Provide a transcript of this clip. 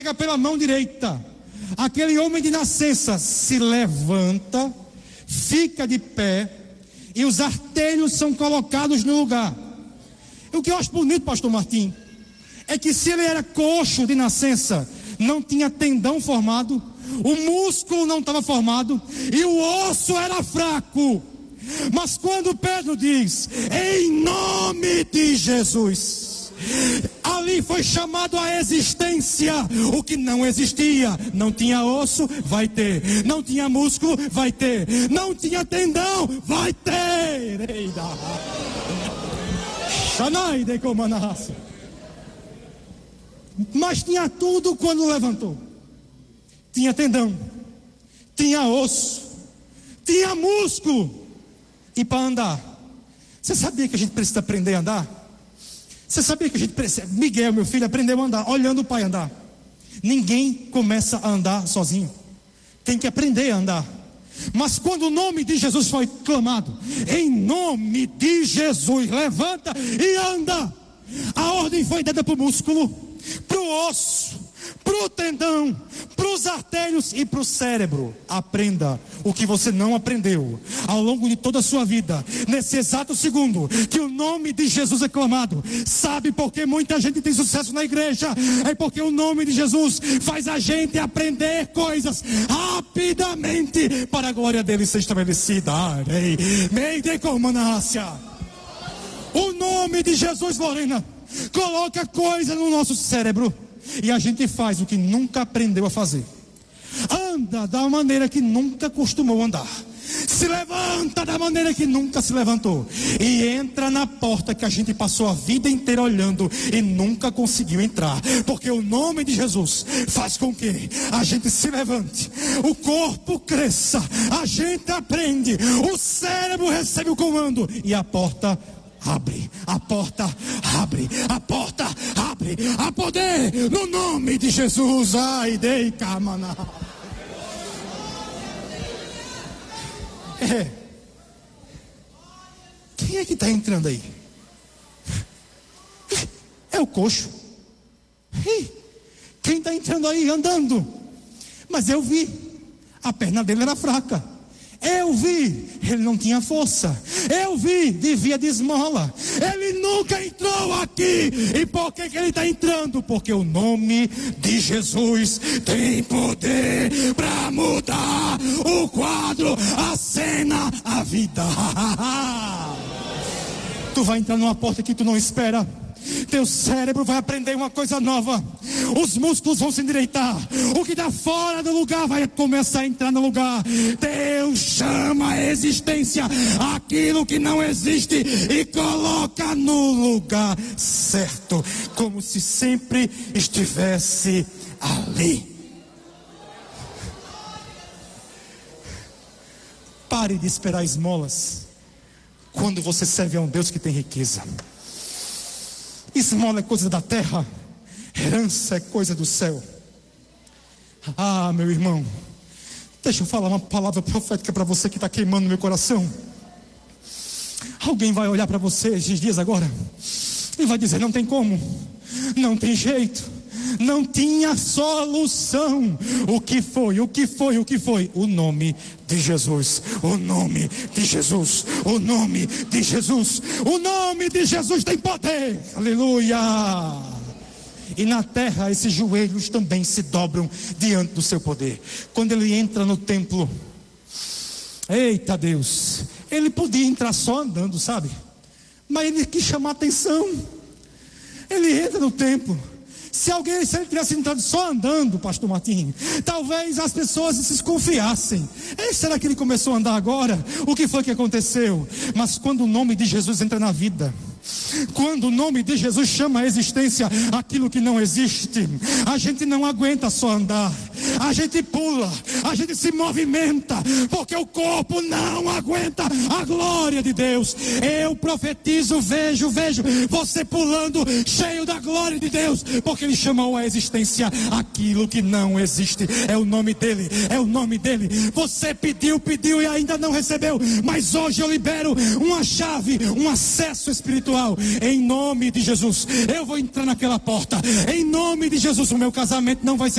pela mão direita. Aquele homem de nascença se levanta, fica de pé, e os artelhos são colocados no lugar. E o que eu acho bonito, pastor Martim, é que se ele era coxo de nascença, não tinha tendão formado, o músculo não estava formado, e o osso era fraco. Mas quando Pedro diz, em nome de Jesus, ali foi chamado à existência o que não existia. Não tinha osso, vai ter. Não tinha músculo, vai ter. Não tinha tendão, vai ter. Mas tinha tudo quando levantou. Tinha tendão, tinha osso, tinha músculo. E para andar, você sabia que a gente precisa aprender a andar? Você sabia que a gente precisa... Miguel, meu filho, aprendeu a andar olhando o pai andar. Ninguém começa a andar sozinho, tem que aprender a andar. Mas quando o nome de Jesus foi clamado, em nome de Jesus, levanta e anda, a ordem foi dada para o músculo, para o osso, para o tendão, para os artérios e para o cérebro. Aprenda o que você não aprendeu ao longo de toda a sua vida. Nesse exato segundo que o nome de Jesus é clamado, sabe por que muita gente tem sucesso na igreja? É porque o nome de Jesus faz a gente aprender coisas rapidamente para a glória dele ser estabelecida. O nome de Jesus, Lorena, coloca coisa no nosso cérebro e a gente faz o que nunca aprendeu a fazer. Anda da maneira que nunca costumou andar. Se levanta da maneira que nunca se levantou. E entra na porta que a gente passou a vida inteira olhando e nunca conseguiu entrar. Porque o nome de Jesus faz com que a gente se levante, o corpo cresça, a gente aprende, o cérebro recebe o comando e a porta abre, a porta abre, a porta abre. Há poder no nome de Jesus. Ai, dei camana. Quem é que está entrando aí? É o coxo. Quem está entrando aí andando? Mas eu vi, a perna dele era fraca. Eu vi, ele não tinha força. Eu vi, vivia de esmola. Ele nunca entrou aqui. E por que ele está entrando? Porque o nome de Jesus tem poder para mudar o quadro, a cena, a vida. Tu vai entrar numa porta que tu não espera. Teu cérebro vai aprender uma coisa nova. Os músculos vão se endireitar. O que está fora do lugar vai começar a entrar no lugar. Deus chama a existência aquilo que não existe e coloca no lugar certo, como se sempre estivesse ali. Pare de esperar esmolas quando você serve a um Deus que tem riqueza. Esmola é coisa da terra, herança é coisa do céu. Ah, meu irmão, deixa eu falar uma palavra profética para você que está queimando meu coração. Alguém vai olhar para você esses dias agora e vai dizer: não tem como, não tem jeito, não tinha solução. O que foi? O que foi? O que foi? O nome de Jesus, o nome de Jesus, o nome de Jesus, o nome de Jesus tem poder. Aleluia! E na terra esses joelhos também se dobram diante do seu poder. Quando ele entra no templo, eita Deus, ele podia entrar só andando, sabe? Mas ele quis chamar atenção. Ele entra no templo. Se ele tivesse entrado só andando, pastor Martim, talvez as pessoas se desconfiassem. Será que ele começou a andar agora? O que foi que aconteceu? Mas quando o nome de Jesus entra na vida, quando o nome de Jesus chama a existência aquilo que não existe, a gente não aguenta só andar, a gente pula, a gente se movimenta, porque o corpo não aguenta a glória de Deus. Eu profetizo, vejo você pulando cheio da glória de Deus, porque ele chamou a existência aquilo que não existe. É o nome dele, é o nome dele. Você pediu e ainda não recebeu, mas hoje eu libero uma chave, um acesso espiritual espiritual. Em nome de Jesus, eu vou entrar naquela porta. Em nome de Jesus, o meu casamento não vai ser